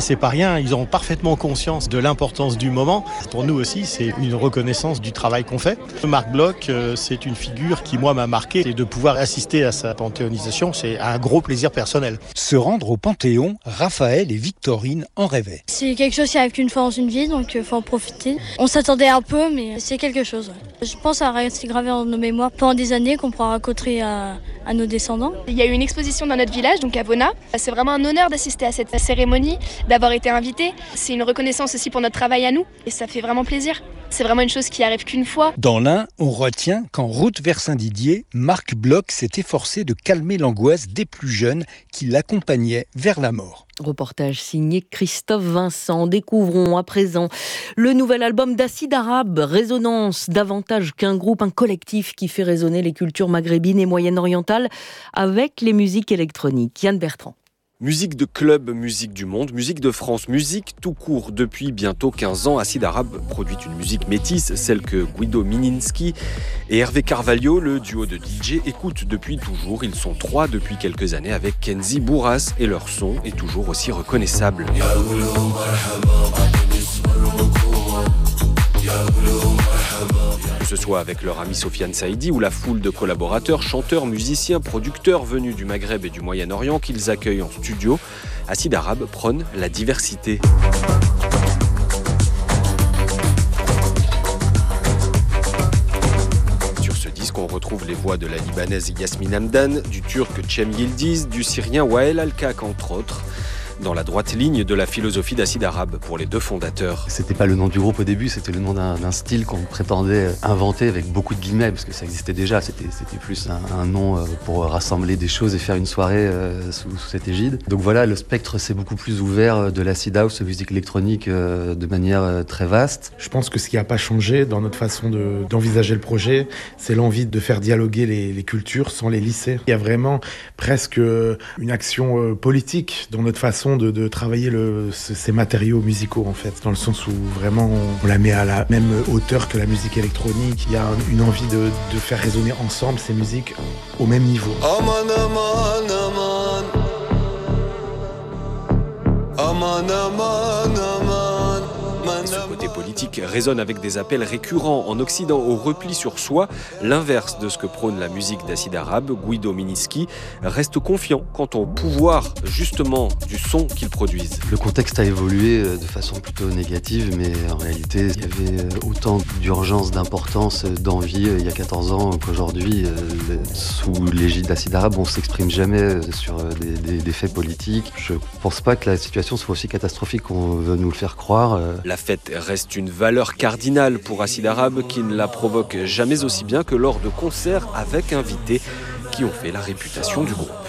c'est pas rien, ils ont parfaitement conscience de l'importance du moment. Pour nous aussi, c'est une reconnaissance du travail qu'on fait. Marc Bloch, c'est une figure qui, moi, m'a marqué. Et de pouvoir assister à sa panthéonisation, c'est un gros plaisir personnel. Se rendre au Panthéon, Raphaël et Victorine en rêvaient. C'est quelque chose qui arrive qu'une fois dans une vie, donc il faut en profiter. On s'attendait un peu, mais c'est quelque chose. Je pense que ça va rester gravé dans nos mémoires pendant des années, qu'on pourra raconter à nos descendants. Il y a eu une exposition dans notre village, donc à Vona. C'est vraiment un honneur d'assister à cette cérémonie, d'avoir été invité. C'est une reconnaissance aussi pour notre travail à nous, et ça fait vraiment plaisir. C'est vraiment une chose qui arrive qu'une fois. Dans l'Ain, on retient qu'en route vers Saint-Didier, Marc Bloch s'est efforcé de calmer l'angoisse des plus jeunes qui l'accompagnaient vers la mort. Reportage signé Christophe Vincent. Découvrons à présent le nouvel album d'Acide Arabe, Résonance, davantage qu'un groupe, un collectif qui fait résonner les cultures maghrébines et moyen-orientales avec les musiques électroniques. Yann Bertrand. Musique de club, musique du monde, musique de France, musique tout court. Depuis bientôt 15 ans, Acide Arabe produit une musique métisse, celle que Guido Mininski et Hervé Carvalho, le duo de DJ, écoutent depuis toujours. Ils sont 3 depuis quelques années avec Kenzi Bourras et leur son est toujours aussi reconnaissable. Que ce soit avec leur ami Sofiane Saïdi ou la foule de collaborateurs, chanteurs, musiciens, producteurs venus du Maghreb et du Moyen-Orient qu'ils accueillent en studio, Acide Arabe prône la diversité. Sur ce disque, on retrouve les voix de la Libanaise Yasmine Hamdan, du Turc Cem Yildiz, du Syrien Wael Al-Kak entre autres. Dans la droite ligne de la philosophie d'Acide Arabe pour les deux fondateurs. C'était pas le nom du groupe au début, c'était le nom d'un style qu'on prétendait inventer avec beaucoup de guillemets, parce que ça existait déjà, c'était plus un nom pour rassembler des choses et faire une soirée sous cette égide. Donc voilà, le spectre s'est beaucoup plus ouvert de l'acid house, musique électronique de manière très vaste. Je pense que ce qui n'a pas changé dans notre façon d'envisager le projet, c'est l'envie de faire dialoguer les cultures sans les lisser. Il y a vraiment presque une action politique dans notre façon de travailler ces matériaux musicaux en fait, dans le sens où vraiment on la met à la même hauteur que la musique électronique. Il y a une envie de faire résonner ensemble ces musiques au même niveau. Aman, aman, aman. Aman, aman, aman. Ce côté politique résonne avec des appels récurrents en Occident au repli sur soi, l'inverse de ce que prône la musique d'Acide Arabe. Guido Mininski reste confiant quant au pouvoir justement du son qu'ils produisent. Le contexte a évolué de façon plutôt négative, mais en réalité il y avait autant d'urgence, d'importance, d'envie il y a 14 ans qu'aujourd'hui. Sous l'égide d'Acide Arabe, on ne s'exprime jamais sur des faits politiques. Je ne pense pas que la situation soit aussi catastrophique qu'on veut nous le faire croire. La fête reste une valeur cardinale pour Acide Arabe qui ne la provoque jamais aussi bien que lors de concerts avec invités qui ont fait la réputation du groupe.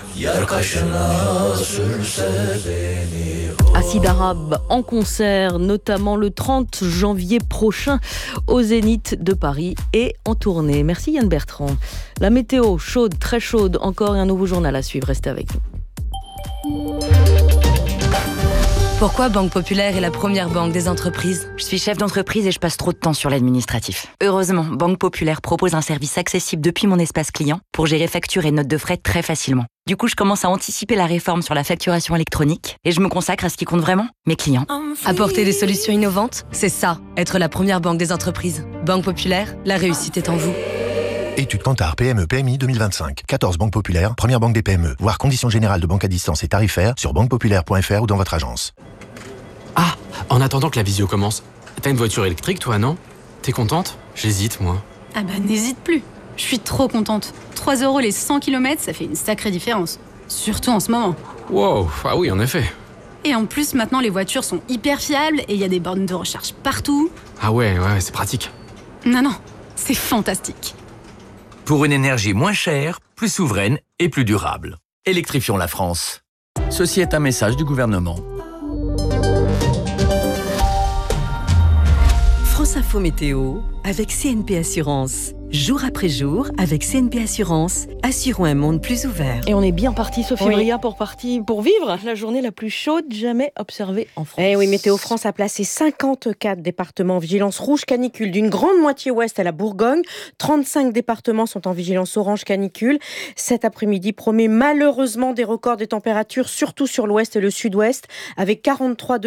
Acide Arabe en concert, notamment le 30 janvier prochain au Zénith de Paris et en tournée. Merci Yann Bertrand. La météo chaude, très chaude, encore un nouveau journal à suivre. Restez avec nous. Pourquoi Banque Populaire est la première banque des entreprises ? Je suis chef d'entreprise et je passe trop de temps sur l'administratif. Heureusement, Banque Populaire propose un service accessible depuis mon espace client pour gérer factures et notes de frais très facilement. Du coup, je commence à anticiper la réforme sur la facturation électronique et je me consacre à ce qui compte vraiment, mes clients. Apporter des solutions innovantes, c'est ça, être la première banque des entreprises. Banque Populaire, la réussite est en vous. Étude Kantar PME PMI 2025. 14 banques populaires, première banque des PME. Voir conditions générales de banque à distance et tarifaires sur banquepopulaire.fr ou dans votre agence. Ah, en attendant que la visio commence, t'as une voiture électrique toi, non ? T'es contente ? J'hésite, moi. Ah bah n'hésite plus. Je suis trop contente. 3 € les 100 km, ça fait une sacrée différence. Surtout en ce moment. Wow, ah oui, en effet. Et en plus, maintenant, les voitures sont hyper fiables et il y a des bornes de recharge partout. Ah ouais, c'est pratique. Non, c'est fantastique. Pour une énergie moins chère, plus souveraine et plus durable. Électrifions la France. Ceci est un message du gouvernement. France Info Météo avec CNP Assurance. Jour après jour, avec CNP Assurance, assurons un monde plus ouvert. Et on est bien parti, Sophie Bria, pour vivre la journée la plus chaude jamais observée en France. Eh oui, Météo France a placé 54 départements en vigilance rouge canicule, d'une grande moitié ouest à la Bourgogne. 35 départements sont en vigilance orange canicule. Cet après-midi promet malheureusement des records des températures, surtout sur l'ouest et le sud-ouest, avec 43 degrés